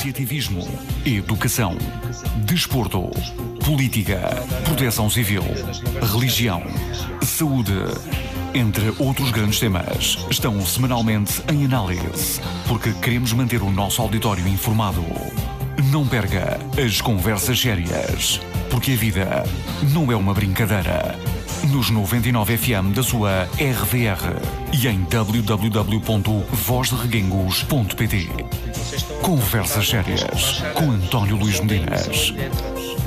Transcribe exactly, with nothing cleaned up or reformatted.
associativismo, educação, desporto, política, proteção civil, religião, saúde, entre outros grandes temas, estão semanalmente em análise, porque queremos manter o nosso auditório informado. Não perca as conversas sérias, porque a vida não é uma brincadeira. Nos noventa e nove F M da sua R V R e em w w w ponto voz de reguengos ponto p t. Conversas sérias com António Luís Medinas.